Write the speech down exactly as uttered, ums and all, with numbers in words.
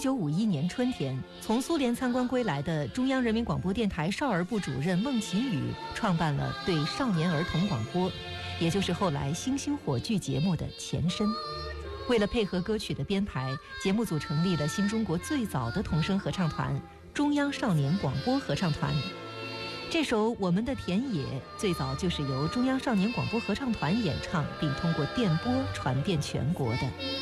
九五一年春天，从苏联参观归来的中央人民广播电台少儿部主任孟启宇创办了对少年儿童广播，也就是后来星星火炬节目的前身。为了配合歌曲的编排，节目组成立了新中国最早的童声合唱团——中央少年广播合唱团。这首《我们的田野》最早就是由中央少年广播合唱团演唱，并通过电波传遍全国的。